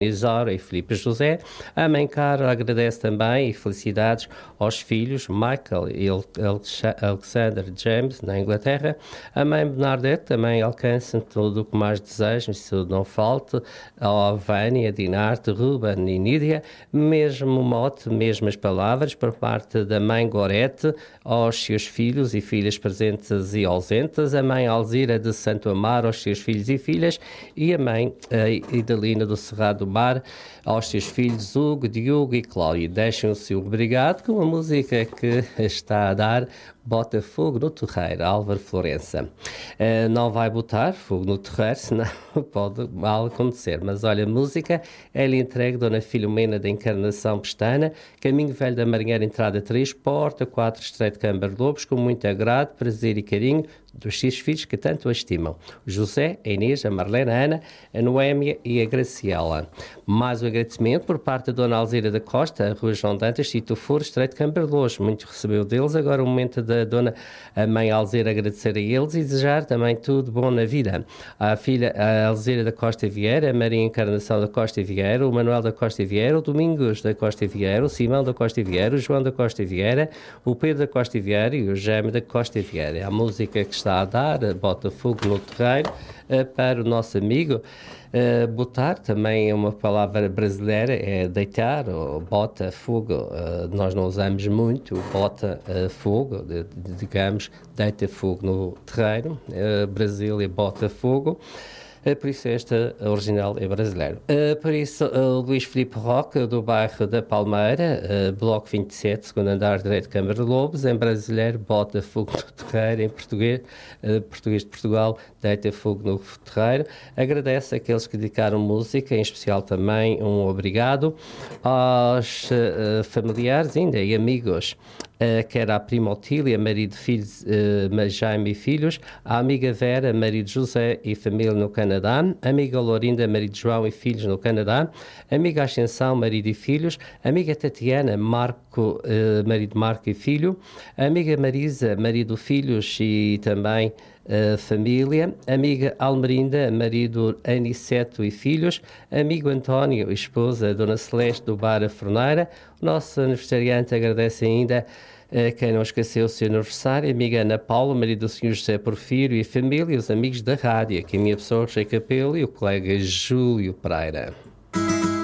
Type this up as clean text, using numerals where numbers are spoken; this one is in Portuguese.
Isaura e Filipe José. A mãe Carla agradece também e felicidades aos filhos Michael e Alexander James, na Inglaterra. A mãe Bernadette também alcança tudo o que mais desejam, se tudo não falte. A Vânia, Dinarte, Ruben e Nídia, mesmo mote, mesmas palavras, por parte da mãe Gorete, aos seus filhos e filhas presentes e ausentes. A mãe Alzira de Santo Amaro, aos seus filhos e filhas. E a mãe Idalina do Cerrado do Mar, aos seus filhos Hugo, Diogo e Cláudio. Deixem o seu obrigado com a música que está a dar Bota Fogo no Terreiro, Álvaro Florença. Não vai botar fogo no terreiro, senão pode mal acontecer. Mas olha, a música é-lhe entregue Dona Filomena da Encarnação Pestana, Caminho Velho da Marinheira, entrada 3, porta 4, Estreito de Câmara de Lobos, com muito agrado, prazer e carinho dos 6 filhos que tanto a estimam: José, a Inês, a Marlena, a Ana, a Noémia e a Graciela. Mais um agradecimento por parte da Dona Alzira da Costa, a Rua João Dantas, Sítio Foro, Estreito de Câmara de Lobos. Muito recebeu deles. Agora o momento da Dona a Mãe Alzira agradecer a eles e desejar também tudo bom na vida. A filha a Alzira da Costa Vieira, a Maria Encarnação da Costa Vieira, o Manuel da Costa Vieira, o Domingos da Costa Vieira, o Simão da Costa Vieira, o João da Costa Vieira, o Pedro da Costa Vieira e o Jaime da Costa Vieira. A música que está a dar, Bota Fogo no Terreiro, para o nosso amigo. Botar também é uma palavra brasileira, é deitar, ou bota fogo. Nós não usamos muito bota fogo, digamos, deita fogo no terreiro. Brasília bota fogo. Por isso esta original é brasileiro. Por isso, Luís Filipe Roque, do bairro da Palmeira, bloco 27, segundo andar, direito de Câmara de Lobos, em brasileiro, bota fogo no terreiro, em português de Portugal, deita fogo no terreiro. Agradece àqueles que dedicaram música, em especial também um obrigado aos familiares ainda e amigos, que era a prima Otília, marido, filhos, Jaime e filhos, a amiga Vera, marido José e família no Canadá, a amiga Lourinda, marido João e filhos no Canadá, a amiga Ascensão, marido e filhos, a amiga Tatiana, marido Marco e filho, a amiga Marisa, marido, filhos e também família, amiga Almerinda, marido Aniceto e filhos, amigo António, esposa Dona Celeste do Bar A Forneira. O nosso aniversariante agradece ainda quem não esqueceu o seu aniversário, a amiga Ana Paula, marido do Sr. José Porfírio e família, os amigos da rádio, aqui a minha pessoa, Rei Capelo, e o colega Júlio Pereira.